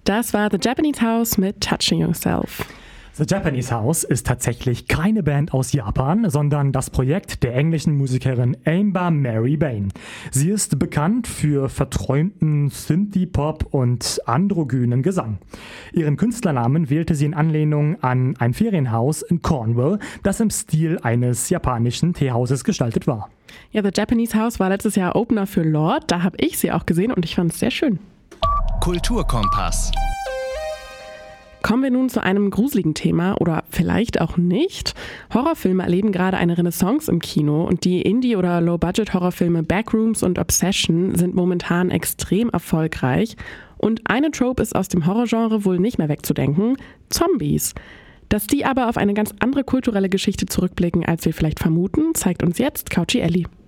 Das war The Japanese House mit Touching Yourself. The Japanese House ist tatsächlich keine Band aus Japan, sondern das Projekt der englischen Musikerin Amber Mary Bain. Sie ist bekannt für verträumten Synthie-Pop und androgynen Gesang. Ihren Künstlernamen wählte sie in Anlehnung an ein Ferienhaus in Cornwall, das im Stil eines japanischen Teehauses gestaltet war. Ja, The Japanese House war letztes Jahr Opener für Lorde, da habe ich sie auch gesehen und ich fand es sehr schön. Kulturkompass. Kommen wir nun zu einem gruseligen Thema oder vielleicht auch nicht. Horrorfilme erleben gerade eine Renaissance im Kino und die Indie- oder Low-Budget-Horrorfilme Backrooms und Obsession sind momentan extrem erfolgreich. Und eine Trope ist aus dem Horrorgenre wohl nicht mehr wegzudenken: Zombies. Dass die aber auf eine ganz andere kulturelle Geschichte zurückblicken, als wir vielleicht vermuten, zeigt uns jetzt Couchy Ellie.